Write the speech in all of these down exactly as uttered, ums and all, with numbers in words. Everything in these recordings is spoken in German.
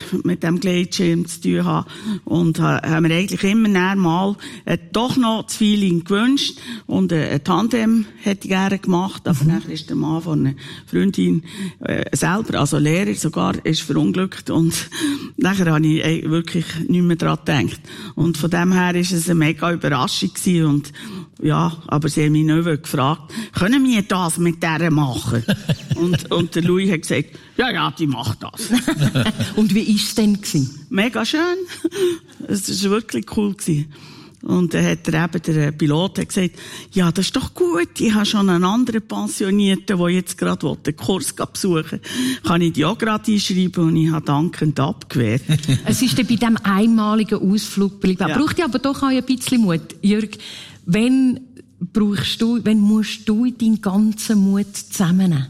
mit dem Gleitschirm zu tun habe. Und ha, haben wir eigentlich immer näher mal äh, doch noch das Feeling gewünscht. Und äh, ein Tandem hätte ich gerne gemacht, aber mhm. nachher ist der Mann von einer Freundin äh, selber, also Lehrer sogar, ist verunglückt. Und nachher habe ich äh, wirklich nicht mehr daran gedacht. Und von dem her ist es eine mega Überraschung gewesen. Und ja, aber sie haben mich nicht gefragt, können wir das mit der machen? und, und der Louis hat gesagt, ja, ja, die macht das. Und wie ist es denn gewesen? Mega schön. Es war wirklich cool gewesen. Und dann hat er eben, der Pilot hat gesagt, ja, das ist doch gut, ich habe schon einen anderen Pensionierten, der jetzt gerade den Kurs besuchen will. Kann ich die auch gerade einschreiben? Und ich habe dankend abgewehrt. Es ist dann bei diesem einmaligen Ausflug geblieben. Ja. Braucht ja aber doch auch ein bisschen Mut. Jürg, wenn brauchst du, wenn musst du deinen ganzen Mut zusammennehmen?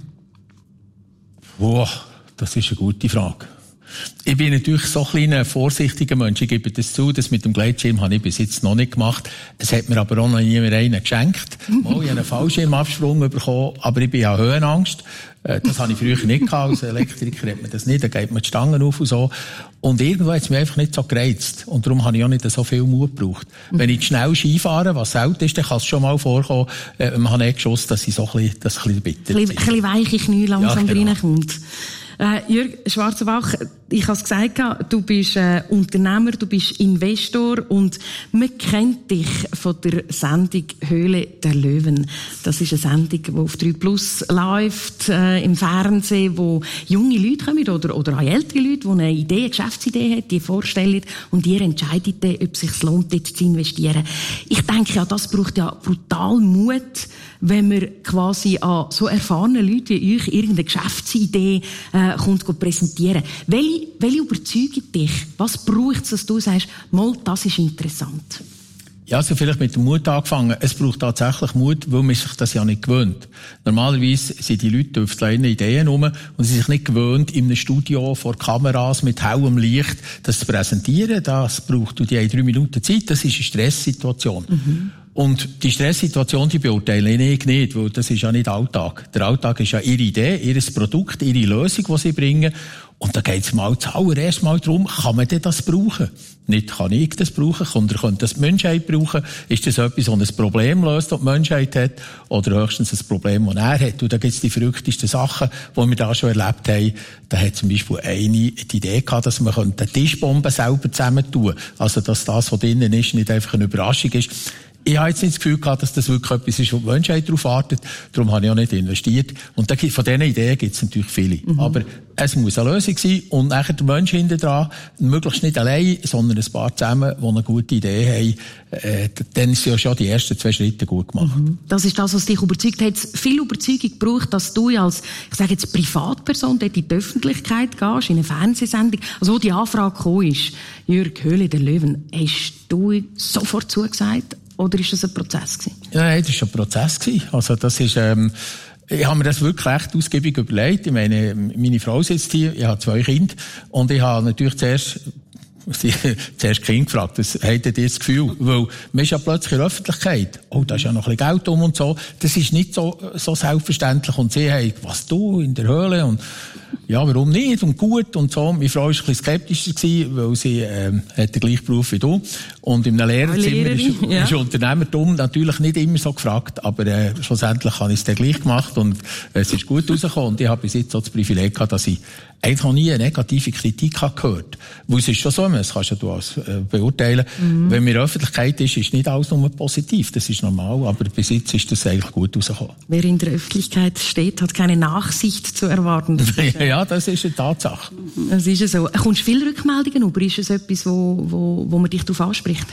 Wow, das ist eine gute Frage. Ich bin natürlich so ein kleiner, vorsichtiger Mensch. Ich gebe das zu, das mit dem Gleitschirm habe ich bis jetzt noch nicht gemacht. Es hat mir aber auch noch nie mehr einen geschenkt. Mal, ich habe einen Fallschirmabsprung bekommen, aber ich bin ja Höhenangst. Das habe ich früher nicht gehabt. Als Elektriker hat man das nicht, da geht man die Stangen auf und so. Und irgendwo hat es mich einfach nicht so gereizt. Und darum habe ich auch nicht so viel Mut gebraucht. Mhm. Wenn ich schnell Ski fahre, was selten ist, dann kann es schon mal vorkommen, äh, man hat nicht geschossen, dass ich so ein bisschen, das ein bisschen bitter bin. Ein bisschen weiche Knie langsam ja, genau. reinkommt. Äh, Jürg Schwarzenbach, ich habe es gesagt, du bist äh, Unternehmer, du bist Investor und man kennt dich von der Sendung Höhle der Löwen. Das ist eine Sendung, die auf drei Plus läuft, äh, im Fernsehen, wo junge Leute kommen oder, oder auch ältere Leute, die eine Idee, eine Geschäftsidee haben, die vorstellen und ihr entscheidet dann, ob es sich lohnt, dort zu investieren. Ich denke ja, das braucht ja brutal Mut, wenn man quasi an so erfahrene Leute wie euch irgendeine Geschäftsidee äh, kommt präsentieren. Welche, welche überzeugt dich? Was braucht es, dass du sagst, mal, das ist interessant? Ja, also vielleicht mit dem Mut angefangen. Es braucht tatsächlich Mut, weil man sich das ja nicht gewöhnt. Normalerweise sind die Leute auf kleine Ideen rum und sie sind sich nicht gewöhnt, in einem Studio vor Kameras mit hellem Licht das zu präsentieren. Das braucht, und die haben drei Minuten Zeit. Das ist eine Stresssituation. Mhm. Und die Stresssituation, die beurteile ich nicht, weil das ist ja nicht Alltag. Der Alltag ist ja ihre Idee, ihr Produkt, ihre Lösung, die sie bringen. Und da geht es mal zuallererst mal darum, kann man denn das brauchen? Nicht kann ich das brauchen, sondern könnte das die Menschheit brauchen? Ist das etwas, das ein Problem löst, das die Menschheit hat? Oder höchstens ein Problem, das er hat? Und da gibt es die verrücktesten Sachen, die wir da schon erlebt haben. Da hat zum Beispiel eine die Idee gehabt, dass man eine Tischbombe selber zusammentun könnte. Also, dass das, was drinnen ist, nicht einfach eine Überraschung ist. Ich habe jetzt nicht das Gefühl gehabt, dass das wirklich etwas ist, wo die Menschheit darauf wartet. Darum habe ich auch nicht investiert. Und von diesen Ideen gibt es natürlich viele. Mhm. Aber es muss eine Lösung sein. Und nachher der Mensch hinten dran, möglichst nicht allein, sondern ein paar zusammen, die eine gute Idee haben. Äh, dann sind ja schon die ersten zwei Schritte gut gemacht. Mhm. Das ist das, was dich überzeugt hat. Viel Überzeugung gebraucht, dass du als, ich sage jetzt, Privatperson dort in die Öffentlichkeit gehst, in eine Fernsehsendung. Also, wo die Anfrage gekommen ist, Jürg, Höhle der Löwen, hast du sofort zugesagt? Oder ist das ein Prozess gewesen? Ja, nein, das war ein Prozess gewesen. Also, das ist, ähm, ich habe mir das wirklich recht ausgiebig überlegt. Ich meine, meine Frau sitzt hier, ich habe zwei Kinder. Und ich habe natürlich zuerst, sie, zuerst Kind gefragt, was habt ihr das Gefühl? Weil, man ist ja plötzlich in der Öffentlichkeit. Oh, da ist ja noch ein bisschen Geld um und so. Das ist nicht so, so selbstverständlich. Und sie haben, was du in der Höhle? Und, ja, warum nicht? Und gut und so. Meine Frau war ein bisschen skeptischer gewesen, weil sie, ähm, hat den gleichen Beruf wie du. Und in einem Lehrerzimmer ist, ja. ist Unternehmertum natürlich nicht immer so gefragt, aber, äh, schlussendlich habe ich es dann gleich gemacht und äh, es ist gut rausgekommen. Und ich habe bis jetzt so das Privileg gehabt, dass ich eigentlich noch nie eine negative Kritik habe gehört. Weil es ist schon so, das kannst ja du als, äh, beurteilen. Mhm. Wenn man in der Öffentlichkeit ist, ist nicht alles nur positiv. Das ist normal, aber bis jetzt ist das eigentlich gut rausgekommen. Wer in der Öffentlichkeit steht, hat keine Nachsicht zu erwarten. Ja, das ist eine Tatsache. Das ist ja so. Kommst du viele Rückmeldungen über? Ist es etwas, wo, wo, wo man dich darauf anspricht?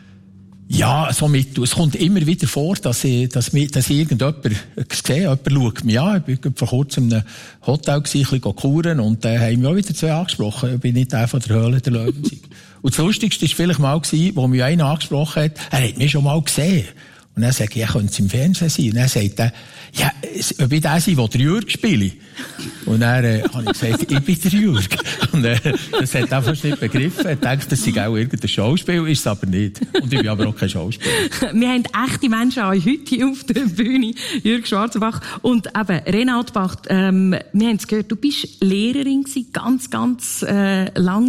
Ja, so mit, es kommt immer wieder vor, dass ich, dass mir, dass ich irgendjemand sehe, jemand schaut mich an. Ich war vor kurzem in einem Hotel, ein bisschen kuren, und da haben mich auch wieder zwei angesprochen. Ich bin nicht der von der Höhle der Löwen. Und das Lustigste war vielleicht mal, wo mich einer angesprochen hat, er hat mich schon mal gesehen. Und dann sage ich, ja, könnte es im Fernsehen sein? Und dann sagt er, ja, ob ich der sein, der der Jürg spiele? Und dann äh, habe ich gesagt, ich bin der Jürg. Und äh, das hat er fast nicht begriffen. Er denkt, das sei auch irgendein Schauspiel, ist es aber nicht. Und ich bin aber auch kein Schauspieler. Wir haben echte Menschen auch heute hier auf der Bühne. Jürg Schwarzenbach und eben Renat Bach. Ähm, wir haben es gehört, du bist Lehrerin gewesen, ganz, ganz äh, lange.